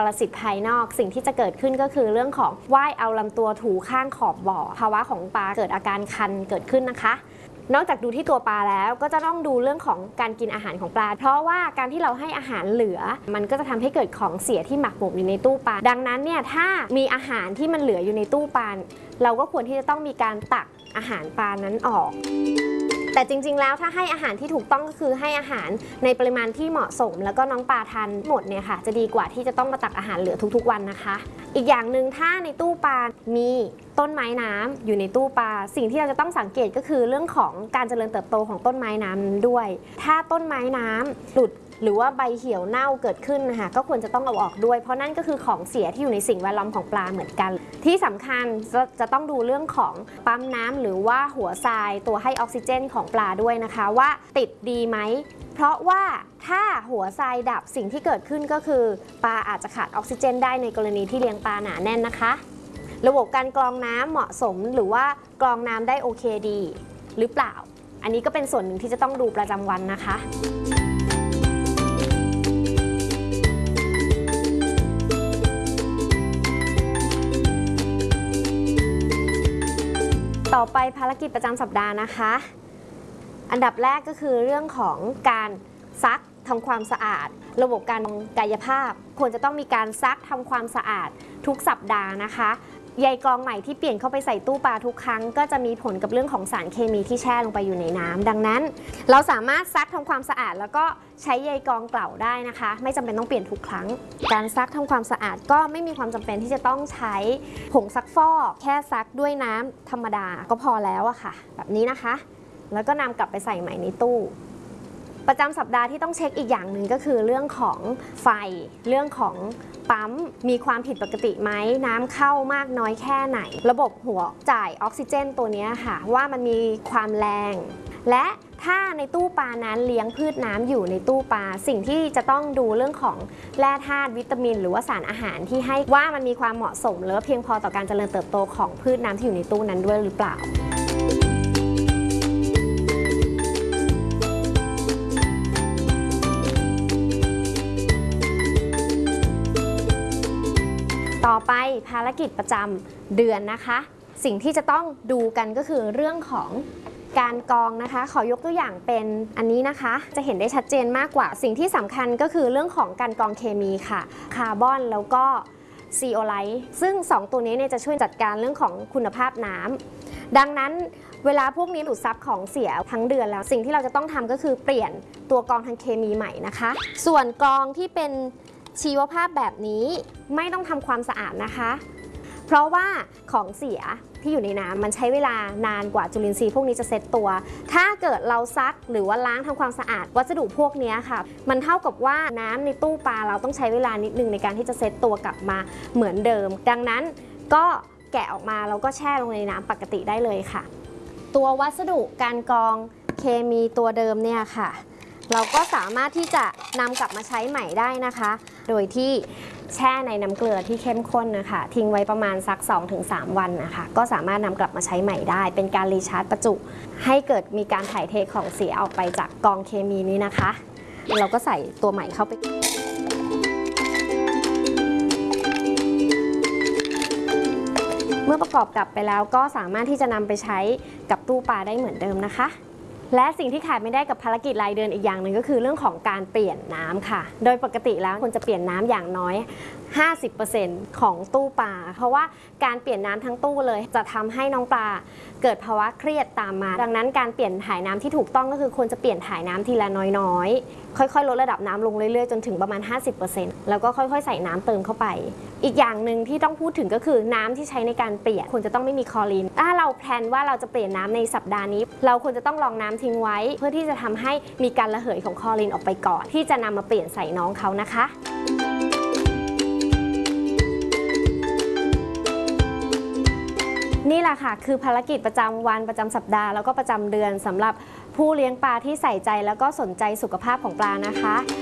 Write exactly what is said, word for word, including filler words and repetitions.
ปรสิตภายนอกสิ่งที่จะเกิดขึ้นก็คือเรื่องของว่ายเอาลำตัวถูข้างขอบบ่อภาวะของปลาเกิดอาการคันเกิดขึ้นนะคะนอกจากดูที่ตัวปลาแล้วก็จะต้องดูเรื่องของการกินอาหารของปลาเพราะว่าการที่เราให้อาหารเหลือมันก็จะทำให้เกิดของเสียที่หมักหมมอยู่ในตู้ปลาดังนั้นเนี่ยถ้ามีอาหารที่มันเหลืออยู่ในตู้ปลาเราก็ควรที่จะต้องมีการตักอาหารปลานั้นออกแต่จริงๆแล้วถ้าให้อาหารที่ถูกต้องก็คือให้อาหารในปริมาณที่เหมาะสมแล้วก็น้องปลาทานหมดเนี่ยค่ะจะดีกว่าที่จะต้องมาตักอาหารเหลือทุกๆวันนะคะอีกอย่างหนึ่งถ้าในตู้ปลามีต้นไม้น้ำอยู่ในตู้ปลาสิ่งที่เราจะต้องสังเกตก็คือเรื่องของการเจริญเติบโตของต้นไม้น้ำด้วยถ้าต้นไม้น้ำหลุดหรือว่าใบเหี่ยวเน่าเกิดขึ้นนะคะก็ควรจะต้องเอาออกด้วยเพราะนั่นก็คือของเสียที่อยู่ในสิ่งแวดล้อมของปลาเหมือนกันที่สำคัญจะจะต้องดูเรื่องของปั๊มน้ำหรือว่าหัวทรายตัวให้ออกซิเจนของปลาด้วยนะคะว่าติดดีไหมเพราะว่าถ้าหัวทรายดับสิ่งที่เกิดขึ้นก็คือปลาอาจจะขาดออกซิเจนได้ในกรณีที่เลี้ยงปลาหนาแน่นนะคะระบบการกรองน้ำเหมาะสมหรือว่ากรองน้ำได้โอเคดีหรือเปล่าอันนี้ก็เป็นส่วนหนึ่งที่จะต้องดูประจำวันนะคะต่อไปภารกิจประจำสัปดาห์นะคะอันดับแรกก็คือเรื่องของการซักทำความสะอาดระบบการกายภาพควรจะต้องมีการซักทำความสะอาดทุกสัปดาห์นะคะใยกรองใหม่ที่เปลี่ยนเข้าไปใส่ตู้ปลาทุกครั้งก็จะมีผลกับเรื่องของสารเคมีที่แช่ลงไปอยู่ในน้ำดังนั้นเราสามารถซักทำความสะอาดแล้วก็ใช้ใยกรองเกล่าได้นะคะไม่จำเป็นต้องเปลี่ยนทุกครั้งการซักทำความสะอาดก็ไม่มีความจำเป็นที่จะต้องใช้ผงซักฟอกแค่ซักด้วยน้ำธรรมดาก็พอแล้วอะค่ะแบบนี้นะคะแล้วก็นำกลับไปใส่ใหม่ในตู้ประจำสัปดาห์ที่ต้องเช็คอีกอย่างหนึ่งก็คือเรื่องของไฟเรื่องของปั๊มมีความผิดปกติไหมน้ำเข้ามากน้อยแค่ไหนระบบหัวจ่ายออกซิเจนตัวนี้ค่ะว่ามันมีความแรงและถ้าในตู้ปลานั้นเลี้ยงพืชน้ำอยู่ในตู้ปลาสิ่งที่จะต้องดูเรื่องของแร่ธาตุวิตามินหรือว่าสารอาหารที่ให้ว่ามันมีความเหมาะสมหรือเพียงพอต่อการเจริญเติบโตของพืชน้ำที่อยู่ในตู้นั้นด้วยหรือเปล่าต่อไปภารกิจประจำเดือนนะคะสิ่งที่จะต้องดูกันก็คือเรื่องของการกรองนะคะขอยกตัวอย่างเป็นอันนี้นะคะจะเห็นได้ชัดเจนมากกว่าสิ่งที่สำคัญก็คือเรื่องของการกรองเคมีค่ะคาร์บอนแล้วก็ซีโอไลท์ซึ่งสองตัวนี้เนี่ยจะช่วยจัดการเรื่องของคุณภาพน้ำดังนั้นเวลาพวกนี้ดูดซับของเสียทั้งเดือนแล้วสิ่งที่เราจะต้องทำก็คือเปลี่ยนตัวกรองทางเคมีใหม่นะคะส่วนกรองที่เป็นชีวภาพแบบนี้ไม่ต้องทำความสะอาดนะคะเพราะว่าของเสียที่อยู่ในน้ำมันใช้เวลานานกว่าจุลินทรีย์พวกนี้จะเซตตัวถ้าเกิดเราซักหรือว่าล้างทำความสะอาดวัสดุพวกนี้ค่ะมันเท่ากับว่าน้ำในตู้ปลาเราต้องใช้เวลานิดนึงในการที่จะเซตตัวกลับมาเหมือนเดิมดังนั้นก็แกะออกมาแล้วก็แช่ลงในน้ำปกติได้เลยค่ะตัววัสดุการกรองเคมีตัวเดิมเนี่ยค่ะเราก็สามารถที่จะนำกลับมาใช้ใหม่ได้นะคะโดยที่แช่ในน้ำเกลือที่เข้มข้นนะคะทิ้งไว้ประมาณสัก สองถึงสาม วันนะคะก็สามารถนำกลับมาใช้ใหม่ได้เป็นการรีชาร์จประจุให้เกิดมีการถ่ายเทของเสียออกไปจากกองเคมีนี้นะคะเราก็ใส่ตัวใหม่เข้าไปเมื่อประกอบกลับไปแล้วก็สามารถที่จะนำไปใช้กับตู้ปลาได้เหมือนเดิมนะคะและสิ่งที่ขาดไม่ได้กับภารกิจรายเดือนอีกอย่างหนึ่งก็คือเรื่องของการเปลี่ยนน้ำค่ะโดยปกติแล้วควรจะเปลี่ยนน้ำอย่างน้อย ห้าสิบเปอร์เซ็นต์ ของตู้ปลาเพราะว่าการเปลี่ยนน้ำทั้งตู้เลยจะทำให้น้องปลาเกิดภาวะเครียดตามมาดังนั้นการเปลี่ยนถ่ายน้ำที่ถูกต้องก็คือควรจะเปลี่ยนถ่ายน้ำทีละน้อยๆค่อยๆลดระดับน้ำลงเรื่อยๆจนถึงประมาณ ห้าสิบเปอร์เซ็นต์ แล้วก็ค่อยๆใส่น้ำเติมเข้าไปอีกอย่างหนึ่งที่ต้องพูดถึงก็คือน้ำที่ใช้ในการเปลี่ยนควรจะต้องไม่มีคลอรีนถ้าเราแพลนว่าเราจะเปลี่ยนน้ำในสัปดาห์นี้เราควรจะต้องรองน้ำทิ้งไว้เพื่อที่จะทำให้มีการระเหยของคลอรีนออกไปก่อนที่จะนำมาเปลี่ยนใส่น้องเขานะคะนี่แหละค่ะคือภารกิจประจำวันประจำสัปดาห์แล้วก็ประจำเดือนสำหรับผู้เลี้ยงปลาที่ใส่ใจแล้วก็สนใจสุขภาพของปลานะคะ